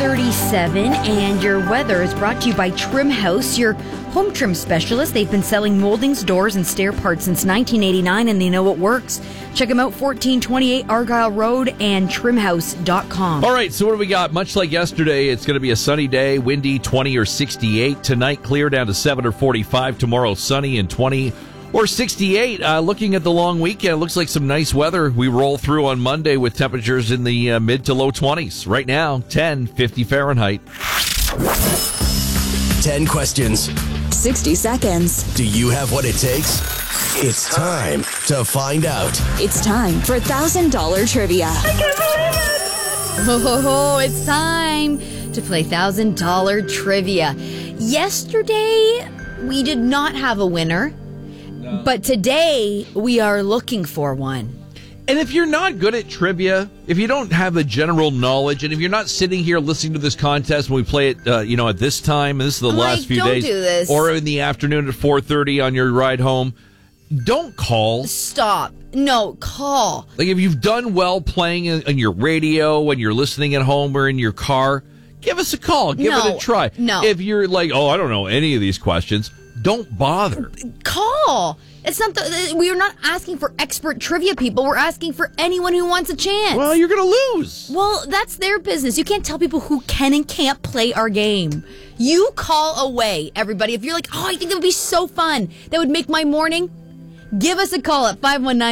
6:37, and your weather is brought to you by Trim House, your home trim specialist. They've been selling moldings, doors, and stair parts since 1989, and they know what works. Check them out, 1428 Argyle Road and trimhouse.com. All right, so what do we got? Much like yesterday, it's going to be a sunny day, windy, 20 or 68. Tonight, clear down to 7 or 45. Tomorrow, sunny and 20 or 68. Looking at the long weekend, it looks like some nice weather. We roll through on Monday with temperatures in the mid to low 20s. Right now, 50 Fahrenheit. 10 questions. 60 seconds. Do you have what it takes? It's time to find out. It's time for $1,000 trivia. Oh, it's time to play $1,000 trivia. Yesterday, we did not have a winner, but today we are looking for one. And if you're not good at trivia, if you don't have the general knowledge, and if you're not sitting here listening to this contest when we play it, at this time, and this is the last few days, do this. Or in the afternoon at 4:30 on your ride home, don't call. Stop. No, call. Like if you've done well playing on your radio when you're listening at home or in your car, give us a call. Give it a try. No. If you're like, I don't know any of these questions, don't bother. Call. It's not. We are not asking for expert trivia people. We're asking for anyone who wants a chance. Well, you're going to lose. Well, that's their business. You can't tell people who can and can't play our game. You call away, everybody. If you're like, I think that would be so fun. That would make my morning. Give us a call at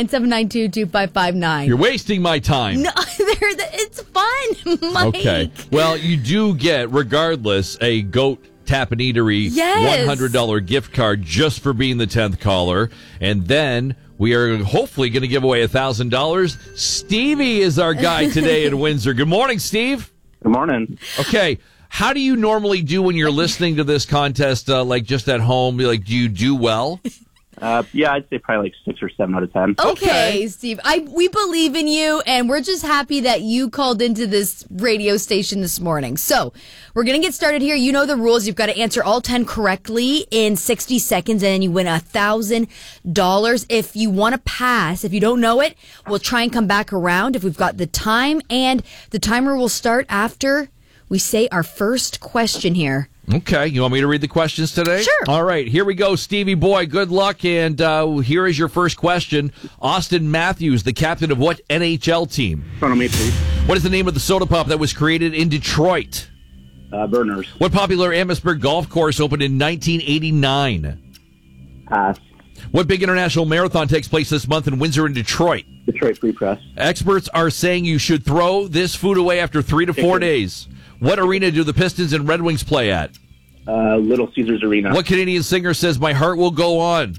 519-792-2559. You're wasting my time. No, it's fun, Mike. Okay. Well, you do get, regardless, a Goat Tap and Eatery $100 gift card just for being the 10th caller. And then we are hopefully going to give away $1,000. Stevie is our guy today in Windsor. Good morning, Steve. Good morning. Okay. How do you normally do when you're listening to this contest, like just at home? Like, do you do well? I'd say probably like 6 or 7 out of 10. Okay, Steve. We believe in you, and we're just happy that you called into this radio station this morning. So we're going to get started here. You know the rules. You've got to answer all 10 correctly in 60 seconds, and then you win $1,000. If you want to pass, if you don't know it, we'll try and come back around if we've got the time, and the timer will start after we say our first question here. Okay, you want me to read the questions today? Sure. All right, here we go, Stevie boy. Good luck, and here is your first question. Austin Matthews, the captain of what NHL team? Toronto Maple Leafs. What is the name of the soda pop that was created in Detroit? Burners. What popular Amherstburg golf course opened in 1989? Pass. What big international marathon takes place this month in Windsor and Detroit? Detroit Free Press. Experts are saying you should throw this food away after 3 to 4 days. What arena do the Pistons and Red Wings play at? Little Caesars Arena. What Canadian singer says, "My heart will go on"?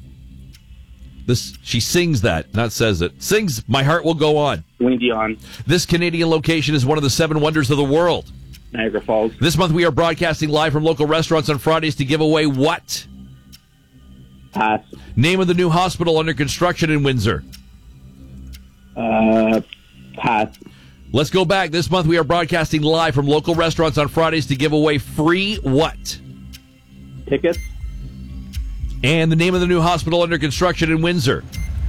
She sings that, not says it. Sings, "My heart will go on." Celine Dion. This Canadian location is one of the 7 wonders of the world. Niagara Falls. This month we are broadcasting live from local restaurants on Fridays to give away what? Pass. Name of the new hospital under construction in Windsor. Pass. Let's go back. This month we are broadcasting live from local restaurants on Fridays to give away free what? Tickets. And the name of the new hospital under construction in Windsor.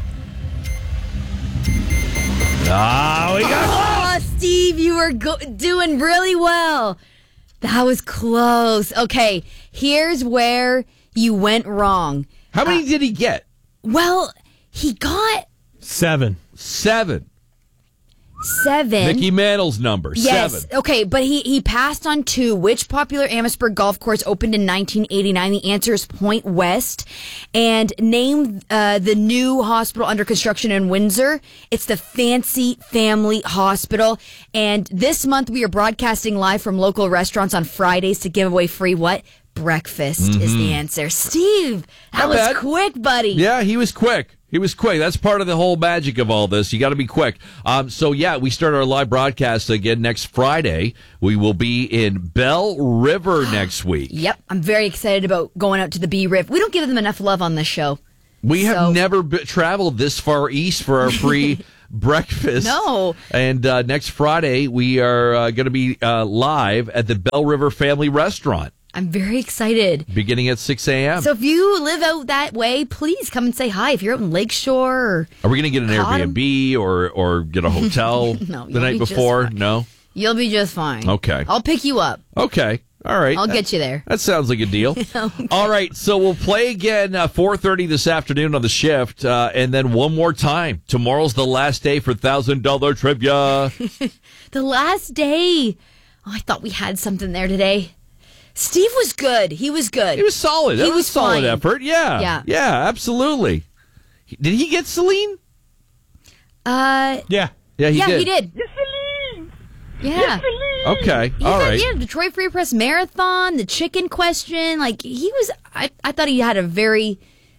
We got Steve, you were doing really well. That was close. Okay, here's where you went wrong. How many did he get? Well, he got 7. 7. 7. Mickey Mantle's number. Yes. 7. Okay, but he passed on 2. Which popular Amherstburg golf course opened in 1989? The answer is Point West. And name the new hospital under construction in Windsor. It's the Fancy Family Hospital. And this month we are broadcasting live from local restaurants on Fridays to give away free what? Breakfast is the answer. Steve, that was quick, buddy. Yeah, he was quick. That's part of the whole magic of all this. You got to be quick. We start our live broadcast again next Friday. We will be in Bell River next week. Yep. I'm very excited about going out to the B Riv. We don't give them enough love on this show. We have never traveled this far east for our free breakfast. No. And next Friday, we are going to be live at the Bell River Family Restaurant. I'm very excited. Beginning at 6 a.m. So if you live out that way, please come and say hi. If you're out in Lakeshore. Are we going to get an Airbnb or get a hotel No, the night before? No? You'll be just fine. Okay. I'll pick you up. Okay. All right. I'll get you there. That sounds like a deal. Okay. All right. So we'll play again 4:30 this afternoon on the shift. And then one more time. Tomorrow's the last day for $1,000 trivia. The last day. Oh, I thought we had something there today. Steve was good. He was good. He was solid. That He was was a solid flying. effort. Yeah. Yeah, absolutely. Did he get Celine? Yeah. Yeah, he yeah, did. he did. Yeah. Okay. He All got, right. yeah, Detroit Free Press Marathon, the chicken question. Like, he was, I thought he had a very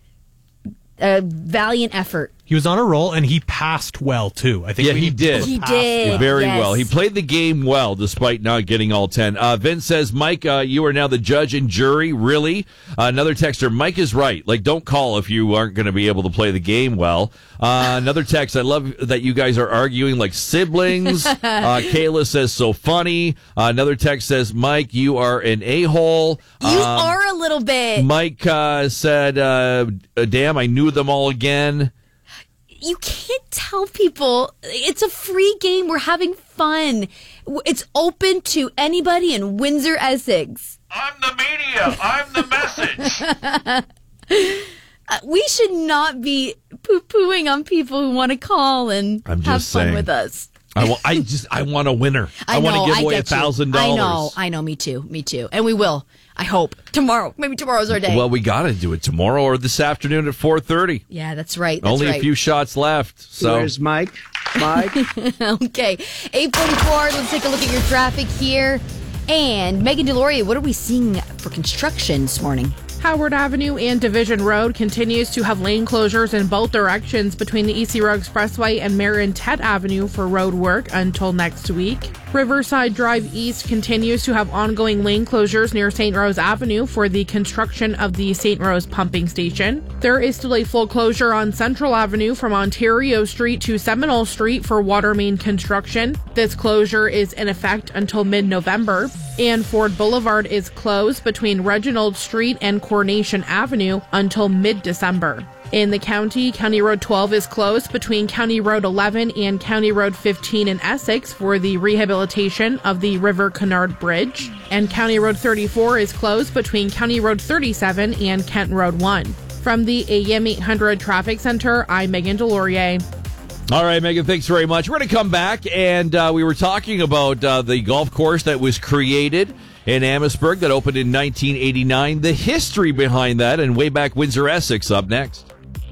valiant effort. He was on a roll, and he passed well, too. I think Yeah, he did. He passed did. well. Very Yes. well. He played the game well, despite not getting all 10. Vince says, Mike, you are now the judge and jury. Really? Another texter, Mike is right. Like, don't call if you aren't going to be able to play the game well. Another text, I love that you guys are arguing like siblings. Kayla says, so funny. Another text says, Mike, you are an a-hole. You are a little bit. Mike said, damn, I knew them all again. You can't tell people. It's a free game. We're having fun. It's open to anybody in Windsor, Essex. I'm the media. I'm the message. We should not be poo-pooing on people who want to call and I'm have just fun saying. with us. I want a winner. I want to give away get you. $1,000. I know. Me too. And we will. I hope tomorrow. Maybe tomorrow's our day. Well, we got to do it tomorrow or this afternoon at 4:30. Yeah, that's right. Only a few shots left. So Where's Mike? Mike? Okay, 8:44. Let's take a look at your traffic here. And Megan Deloria, what are we seeing for construction this morning? Howard Avenue and Division Road continues to have lane closures in both directions between the EC Road Expressway and Marion Tet Avenue for road work until next week. Riverside Drive East continues to have ongoing lane closures near St. Rose Avenue for the construction of the St. Rose pumping station. There is still a full closure on Central Avenue from Ontario Street to Seminole Street for water main construction. This closure is in effect until mid-November. And Ford Boulevard is closed between Reginald Street and Coronation Avenue until mid-December. In the county, County Road 12 is closed between County Road 11 and County Road 15 in Essex for the rehabilitation of the River Canard Bridge. And County Road 34 is closed between County Road 37 and Kent Road 1. From the AM 800 Traffic Center, I'm Megan Deloria. all right, Megan, thanks very much. We're going to come back, and we were talking about the golf course that was created in Amherstburg that opened in 1989, the history behind that, and way back Windsor, Essex, up next.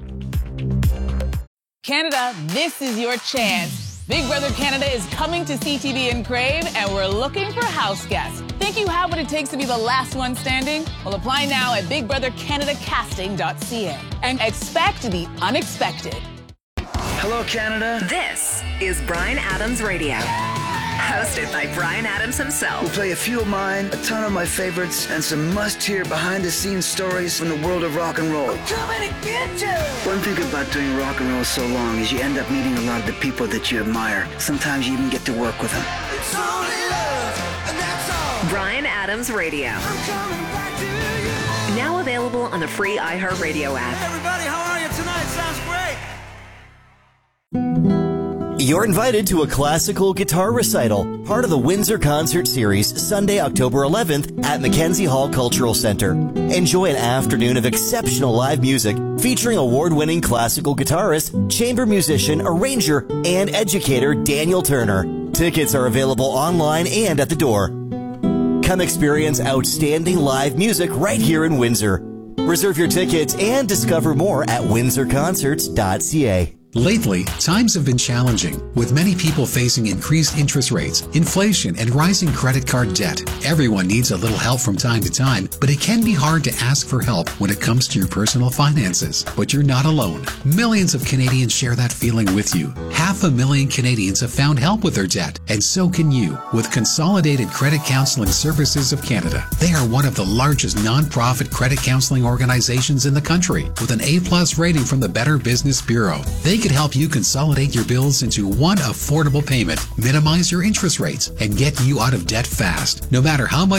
Canada, this is your chance. Big Brother Canada is coming to CTV and Crave, and we're looking for house guests. Think you have what it takes to be the last one standing? Well, apply now at bigbrothercanadacasting.ca and expect the unexpected. Hello, Canada. This is Bryan Adams Radio. Hosted by Bryan Adams himself. We'll play a few of mine, a ton of my favorites, and some must-hear behind-the-scenes stories from the world of rock and roll. I'm coming to get you! One thing about doing rock and roll so long is you end up meeting a lot of the people that you admire. Sometimes you even get to work with them. It's only love, and that's all. Bryan Adams Radio. I'm coming back to you. Now available on the free iHeartRadio app. Everybody, how are you tonight? Sounds great. You're invited to a classical guitar recital, part of the Windsor Concert Series, Sunday, October 11th at Mackenzie Hall Cultural Center. Enjoy an afternoon of exceptional live music featuring award-winning classical guitarist, chamber musician, arranger, and educator Daniel Turner. Tickets are available online and at the door. Come experience outstanding live music right here in Windsor. Reserve your tickets and discover more at windsorconcerts.ca. Lately, times have been challenging, with many people facing increased interest rates, inflation, and rising credit card debt. Everyone needs a little help from time to time, but it can be hard to ask for help when it comes to your personal finances. But you're not alone. Millions of Canadians share that feeling with you. 500,000 Canadians have found help with their debt, and so can you with Consolidated Credit Counseling Services of Canada. They are one of the largest non-profit credit counseling organizations in the country, with an A+ rating from the Better Business Bureau. They could help you consolidate your bills into one affordable payment, minimize your interest rates, and get you out of debt fast, no matter how much